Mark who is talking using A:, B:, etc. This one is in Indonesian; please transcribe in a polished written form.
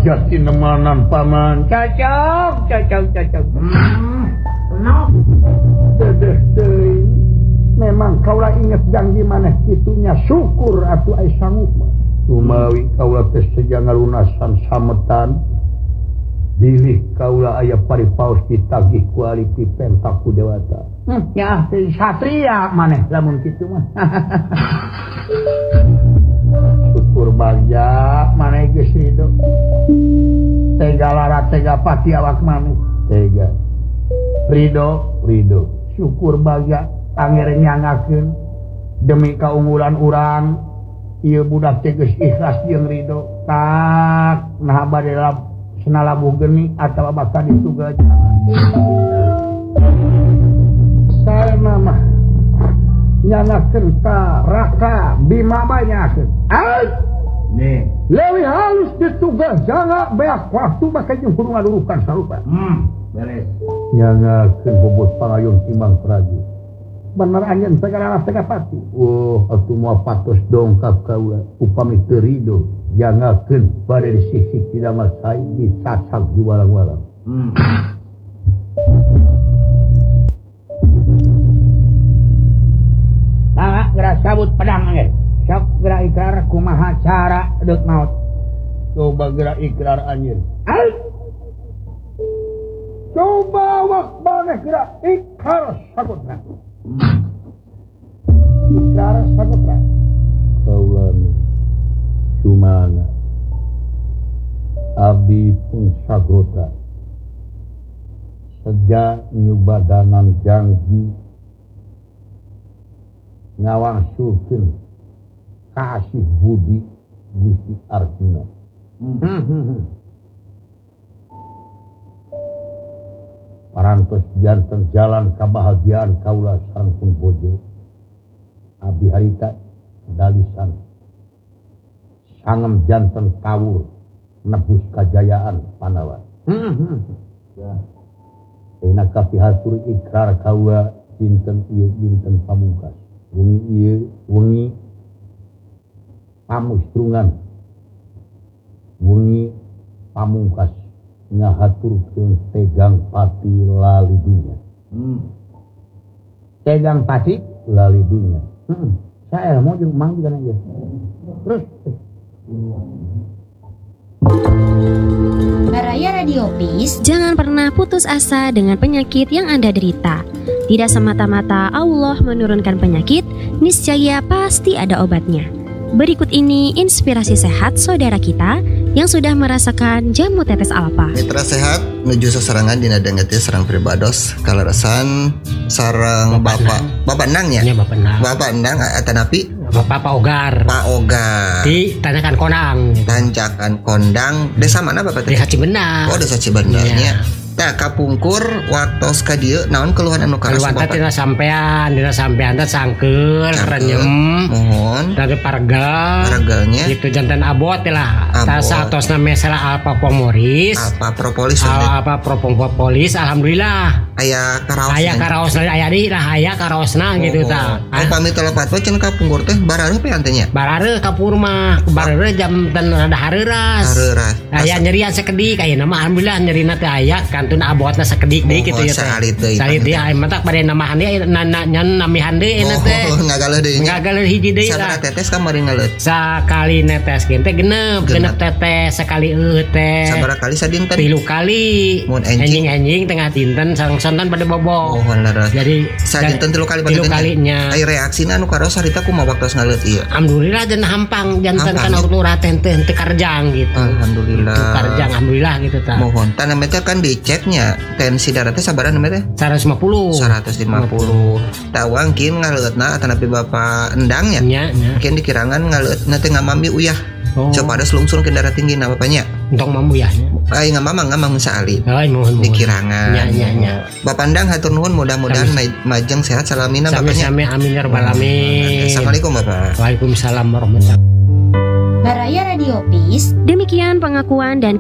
A: jati nemanan paman.
B: Cocok.
A: Dedeh deui. Memang kaula inget janji maneh kitunya syukur atuh aya sanggup. Kumawi kaula teh sejangan lunasan sametan. Bilih kaula aya paripaos ditagih ku ali pipentak ku dewata.
B: Ya, satria maneh lamun kitu mah.
A: Syukur bagja maneh geus ridho. Tega lara tega pati awak maneh. Tega. Ridho. Syukur bagja angger nyangakeun demi kaunggulan urang. Ieu budak teh geus ikhlas jeung ridho. Tak nah bade senalabuh geni atawa bakal dituga jangan. Sarana mah nyanakeun ka Raka Bima banyakeun.
C: Nih.
A: Leuwih halus ditugas jangan beak waktu bakal jeung ngadurukan sarupa.
C: Beres.
A: Nyanakeun bobot pangayun timbang prajurit. Bener anjeun segala pati. Atuh moal patos dongkap kaula upami teu ridho jangakeun bade disisik tidak masai disasak di walang-walang.
B: Nah, gerak sabut pedang ge. Sok gerak ikrar kumaha cara deuk maot.
A: Coba gerak ikrar anjeun. Coba wak maneh gerak ikrar sakutra. Ikrar sakutra. Kaula Sumana abdi pun sagrota sejak nyubadanan janji ngawangsulkeun kasih budi Gusti Arjuna. Parantos janten jalan kabahagiaan kaula sareng bojo abdi harita dalisan sangem janten kawur nebus kajayaan Pandawa. Enak kapihatur ikrar kaula dinten ieu dinten pamungkas. Wengi pamustrungan. Wengi pamungkas ngahaturkeun tegang pati lali dunya.
B: Tegang pati
A: lali dunya.
B: Saya mau jeung mang juga aja. Terus
D: Baraya Radio Peace, jangan pernah putus asa dengan penyakit yang Anda derita. Tidak semata-mata Allah menurunkan penyakit, niscaya pasti ada obatnya. Berikut ini inspirasi sehat saudara kita yang sudah merasakan jamu tetes alfa.
E: Mitra sehat menuju sesarangan dina dengetnya sareng pribados kalarasan sareng Bapak Endang ya?
F: Iya
E: Bapak Endang atanapi
F: Bapak Ogar.
E: Pak Ogar.
F: Di Tanjakan Kondang.
E: Tanjakan Kondang. Desa mana Bapak?
F: Desa Cibenar.
E: Oh, Desa Cibenarnya. Tah kapungkur waktos ka dieu naon keluhan anu karas
F: Bapak? Dina sampean teh sangkeul renyem.
E: Mohon.
F: Dari
E: Pargalnya.
F: Gitu jantan abot lah. Tah saatosna mesela Alpa Pomoris.
E: Alpa Propolis.
F: Alpa Propolis alhamdulillah.
E: Aya karaosna
F: aya di lah aya karaosna gitu tah.
E: Pamit telepat we cenah kapungkur teh barareuh pe antenya.
F: Barareuh kapur mah barareuh jam ten rada hareuras. Aya nyerian sakedik ayeuna mah alhamdulillah nyerina teh aya kantun abotna sakedik deui kitu ya teh. Salit deui aya mah tak bade namahan deui nyan namihan deui eta teh.
E: Ngagaleun deui.
F: Ngagaleun hiji deui lah.
E: Sabaraha tetes kamari ngaleut?
F: Sakali netes ge teh genep tetes sekali teh.
E: Sabaraha kali sadinten?
F: 3 kali.
E: Mun enjing
F: tengah dinten sareng-sareng pada bobo.
E: Mohon leres.
F: Jadi
E: sadinten 3 kali pada
F: 3 kalinya.
E: Ai reaksina anu karos harita kumaha waktos ngaleut ieu?
F: Alhamdulillah dan hampang janten kana uraten teh karjang gitu.
E: Alhamdulillah.
F: Itu karjang alhamdulillah gitu tah.
E: Mohon tanah teh kan diceknya tensi darah teh sabaraha namanya teh?
F: 150.
E: Tawangkin ngaleutna atanapi Bapak Endangnya.
F: Nya.
E: Mungkin dikirangan ngaleutna teh ngamami uyah. Coba ada selungsung ke darah tinggi na bapaknya.
F: Entong mambu ya.
E: Ai ngamang saali.
F: Mohon.
E: Dikirangan.
F: Nya.
E: Bapak Endang hatur nuhun mudah-mudahan majeng sehat salamina bapaknya.
F: Sami amin ya rabbal alamin.
E: Assalamualaikum Bapak.
F: Waalaikumsalam warahmatullahi.
D: Baraya Radio Peace. Demikian pengakuan dan